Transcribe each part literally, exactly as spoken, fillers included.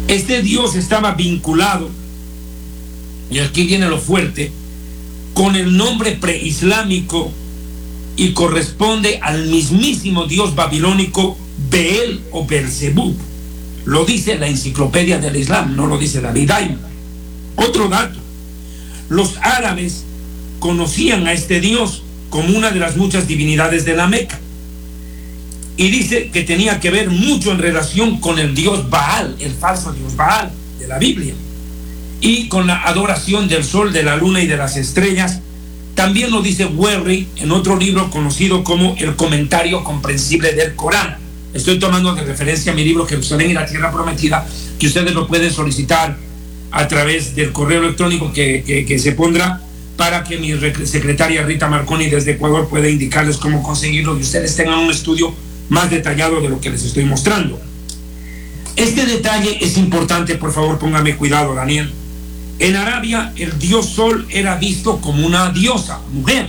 Este Dios estaba vinculado, y aquí viene lo fuerte, con el nombre preislámico y corresponde al mismísimo Dios babilónico Beel o Beelzebub. Lo dice la enciclopedia del Islam, no lo dice David Ayman. Otro dato: los árabes conocían a este Dios como una de las muchas divinidades de la Meca, y dice que tenía que ver mucho en relación con el Dios Baal, el falso Dios Baal de la Biblia, y con la adoración del sol, de la luna y de las estrellas. También lo dice Werry en otro libro conocido como El Comentario Comprensible del Corán. Estoy tomando de referencia a mi libro Jerusalén y la Tierra Prometida, que ustedes lo pueden solicitar a través del correo electrónico que, que, que se pondrá, para que mi secretaria Rita Marconi desde Ecuador pueda indicarles cómo conseguirlo y ustedes tengan un estudio más detallado de lo que les estoy mostrando. Este detalle es importante, por favor póngame cuidado, Daniel. En Arabia el dios Sol era visto como una diosa, mujer,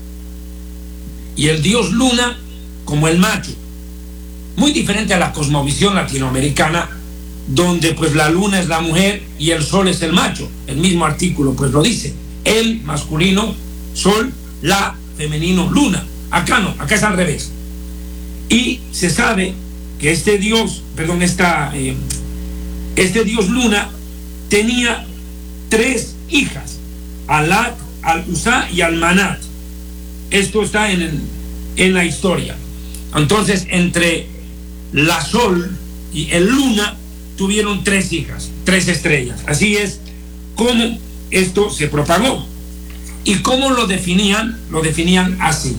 y el dios Luna como el macho. Muy diferente a la cosmovisión latinoamericana, donde pues la luna es la mujer y el sol es el macho. El mismo artículo pues lo dice: el masculino sol, la femenino luna. Acá no, acá es al revés. Y se sabe que este dios, perdón, esta, eh, este dios Luna tenía tres hijas: Alat, Al-Uzá y Al-Manat. Esto está en, el, en la historia. Entonces, entre la Sol y el Luna tuvieron tres hijas, tres estrellas. Así es como esto se propagó. ¿Y cómo lo definían? Lo definían así: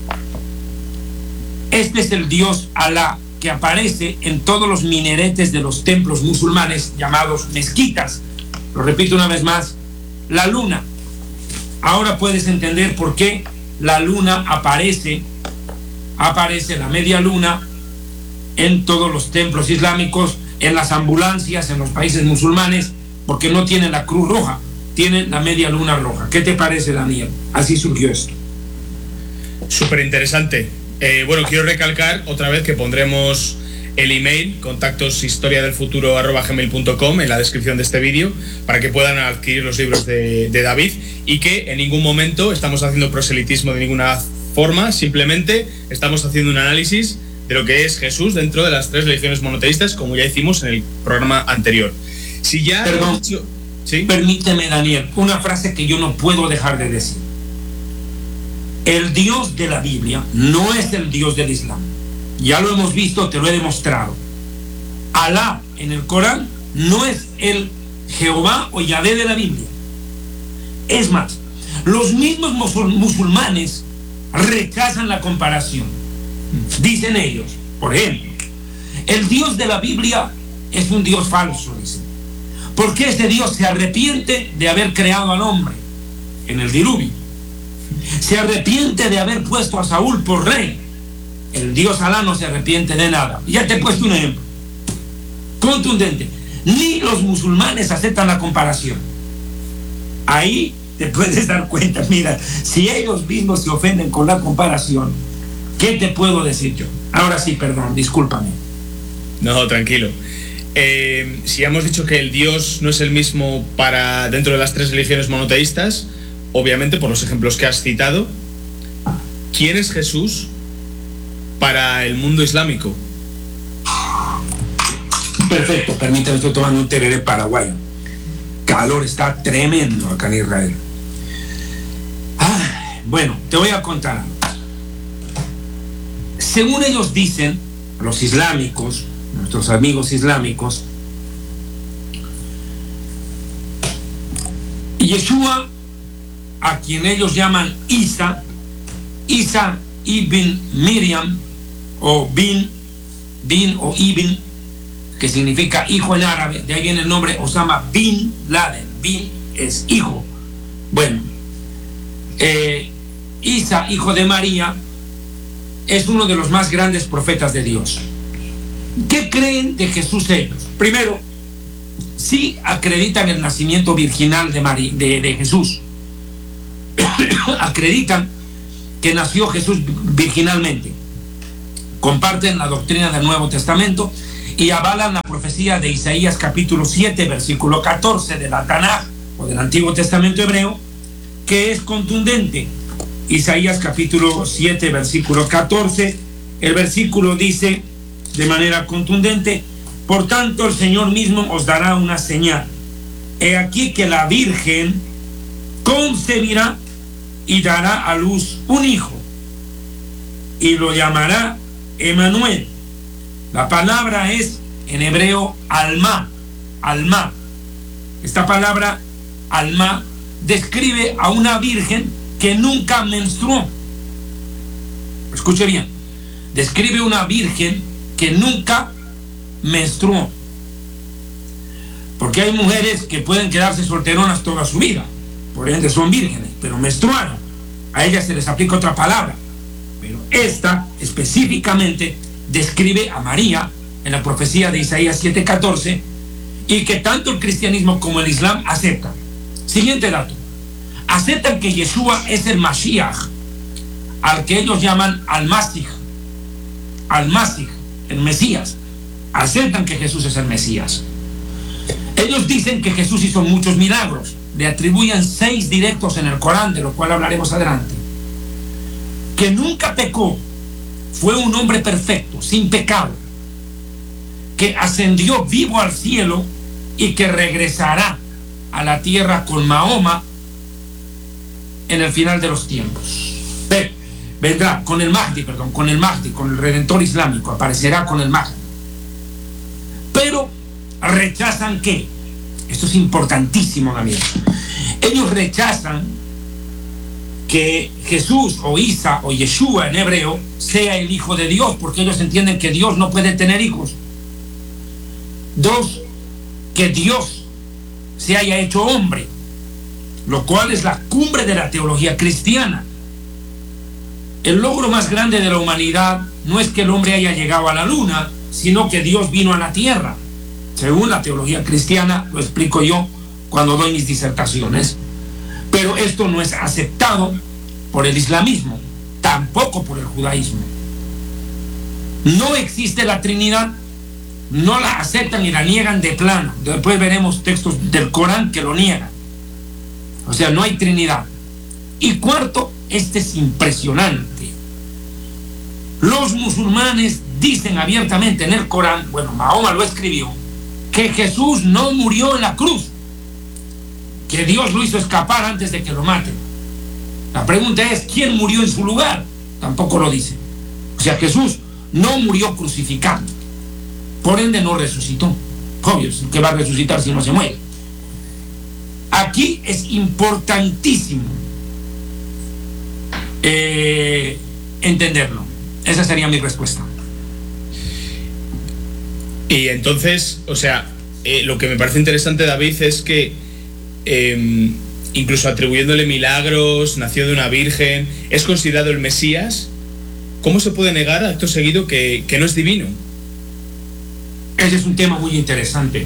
este es el dios Alá, que aparece en todos los minaretes de los templos musulmanes llamados mezquitas. Lo repito una vez más: la luna. Ahora puedes entender por qué la luna aparece, aparece la media luna en todos los templos islámicos, en las ambulancias, en los países musulmanes, porque no tienen la cruz roja, tienen la media luna roja. ¿Qué te parece, Daniel? Así surgió esto. Súper interesante. Eh, bueno, quiero recalcar otra vez que pondremos el email contactos historia del futuro arroba gmail punto com en la descripción de este vídeo, para que puedan adquirir los libros de, de David, y que en ningún momento estamos haciendo proselitismo de ninguna forma, simplemente estamos haciendo un análisis de lo que es Jesús dentro de las tres religiones monoteístas, como ya hicimos en el programa anterior. Si ya Perdón, dicho, ¿sí? Permíteme, Daniel, una frase que yo no puedo dejar de decir. El Dios de la Biblia no es el Dios del Islam. Ya lo hemos visto, te lo he demostrado. Alá en el Corán no es el Jehová o Yahvé de la Biblia. Es más, los mismos musulmanes rechazan la comparación. Dicen ellos, por ejemplo, el Dios de la Biblia es un Dios falso, dicen, porque ese Dios se arrepiente de haber creado al hombre en el diluvio. Se arrepiente de haber puesto a Saúl por rey. El Dios Alá no se arrepiente de nada. Ya te he puesto un ejemplo contundente. Ni los musulmanes aceptan la comparación. Ahí te puedes dar cuenta. Mira, si ellos mismos se ofenden con la comparación, ¿qué te puedo decir yo? Ahora sí, perdón, discúlpame. No, tranquilo. Eh, si hemos dicho que el Dios no es el mismo para dentro de las tres religiones monoteístas, obviamente por los ejemplos que has citado, ¿quién es Jesús para el mundo islámico? Perfecto, permítame, estoy tomando un tereré paraguayo. Calor está tremendo acá en Israel. Ah, bueno, te voy a contar algo. Según ellos dicen, los islámicos, nuestros amigos islámicos, Yeshua, a quien ellos llaman Isa, Isa ibn Miriam, o bin, bin o ibn, que significa hijo en árabe, de ahí viene el nombre Osama bin Laden. Bin es hijo. Bueno, eh, Isa, hijo de María, es uno de los más grandes profetas de Dios. ¿Qué creen de Jesús ellos? Primero, sí acreditan el nacimiento virginal de, María, de, de Jesús. Acreditan que nació Jesús virginalmente. Comparten la doctrina del Nuevo Testamento y avalan la profecía de Isaías capítulo siete, versículo catorce de la Tanaj o del Antiguo Testamento hebreo, que es contundente. Isaías capítulo siete, versículo catorce, el versículo dice de manera contundente: por tanto el Señor mismo os dará una señal. He aquí que la Virgen concebirá y dará a luz un hijo, y lo llamará Emmanuel. La palabra es en hebreo alma, alma. Esta palabra alma describe a una virgen que nunca menstruó. Escuche bien, describe una virgen que nunca menstruó. Porque hay mujeres que pueden quedarse solteronas toda su vida, por ende son vírgenes, pero menstruaron. A ellas se les aplica otra palabra, pero esta específicamente describe a María en la profecía de Isaías siete catorce, y que tanto el cristianismo como el islam aceptan. Siguiente dato: aceptan que Yeshua es el Mashiach, al que ellos llaman al-Masih, al-Masih, el Mesías. Aceptan que Jesús es el Mesías. Ellos dicen que Jesús hizo muchos milagros, le atribuyen seis directos en el Corán, de lo cual hablaremos adelante. Que nunca pecó, fue un hombre perfecto, sin pecado, que ascendió vivo al cielo y que regresará a la tierra con Mahoma en el final de los tiempos. Vendrá con el Mahdi, perdón, con el Mahdi, con el Redentor Islámico, aparecerá con el Mahdi. Pero rechazan que, esto es importantísimo también, ellos rechazan que Jesús o Isa o Yeshua en hebreo sea el Hijo de Dios, porque ellos entienden que Dios no puede tener hijos. Dos, que Dios se haya hecho hombre, lo cual es la cumbre de la teología cristiana. El logro más grande de la humanidad no es que el hombre haya llegado a la luna, sino que Dios vino a la tierra. Según la teología cristiana, lo explico yo cuando doy mis disertaciones. Pero esto no es aceptado por el islamismo, tampoco por el judaísmo. No existe la Trinidad, no la aceptan y la niegan de plano. Después veremos textos del Corán que lo niegan. O sea, no hay Trinidad. Y cuarto, este es impresionante. Los musulmanes dicen abiertamente en el Corán, bueno, Mahoma lo escribió, que Jesús no murió en la cruz, que Dios lo hizo escapar antes de que lo maten. La pregunta es, ¿quién murió en su lugar? Tampoco lo dice. O sea, Jesús no murió crucificado, por ende no resucitó. Obvio, que va a resucitar si no se muere. Aquí es importantísimo eh, entenderlo. Esa sería mi respuesta. Y entonces, o sea, eh, lo que me parece interesante, David, es que eh, incluso atribuyéndole milagros, nació de una virgen, es considerado el Mesías. ¿Cómo se puede negar acto seguido que, que no es divino? Ese es un tema muy interesante.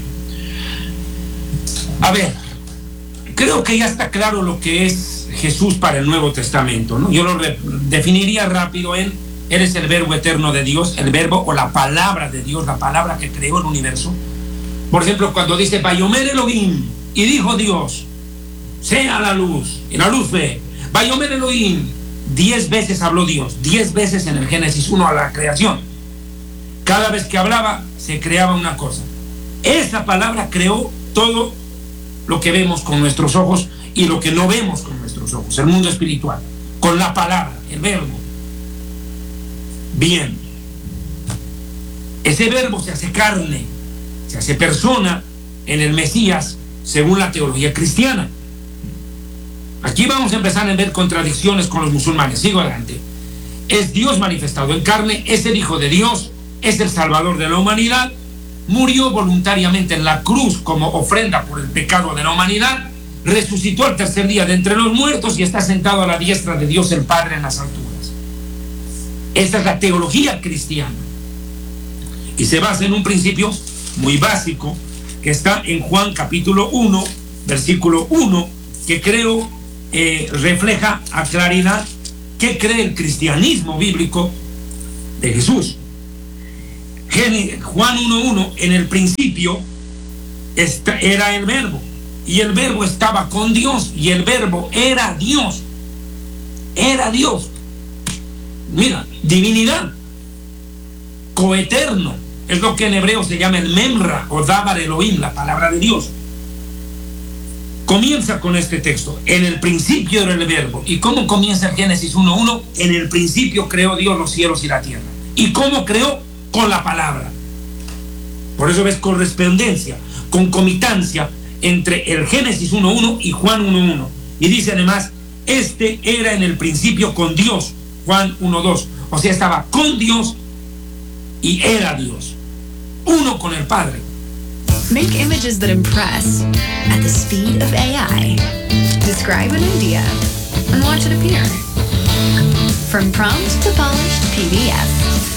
A ver, creo que ya está claro lo que es Jesús para el Nuevo Testamento, ¿no? Yo lo definiría rápido en: Él es el verbo eterno de Dios, el verbo o la palabra de Dios, la palabra que creó el universo. Por ejemplo, cuando dice Vayomer Elohim, y dijo Dios, sea la luz, y la luz fue. Vayomer Elohim, diez veces habló Dios, diez veces en el Génesis uno a la creación. Cada vez que hablaba, se creaba una cosa. Esa palabra creó todo lo que vemos con nuestros ojos y lo que no vemos con nuestros ojos, el mundo espiritual, con la palabra, el verbo. Bien, ese verbo se hace carne, se hace persona en el Mesías, según la teología cristiana. Aquí vamos a empezar a ver contradicciones con los musulmanes. Sigo adelante. Es Dios manifestado en carne, es el Hijo de Dios, es el Salvador de la humanidad, murió voluntariamente en la cruz como ofrenda por el pecado de la humanidad, resucitó al tercer día de entre los muertos y está sentado a la diestra de Dios el Padre en las alturas. Esta es la teología cristiana y se basa en un principio muy básico que está en Juan capítulo uno, versículo uno, que creo eh, refleja a claridad qué cree el cristianismo bíblico de Jesús. Juan uno uno, en el principio era el verbo, y el verbo estaba con Dios, y el verbo era Dios. Era Dios. Mira, divinidad, coeterno, es lo que en hebreo se llama el Memra o Dabar Elohim, la palabra de Dios. Comienza con este texto: en el principio era el verbo. ¿Y cómo comienza el Génesis uno uno? En el principio creó Dios los cielos y la tierra. ¿Y cómo creó? Con la palabra. Por eso ves correspondencia, concomitancia entre el Génesis uno uno y Juan uno uno. Y dice además, este era en el principio con Dios, Juan uno dos. O sea, estaba con Dios y era Dios, uno con el Padre. Make images that impress at the speed of A I. Describe an idea and watch it appear. From prompt to polished P D F.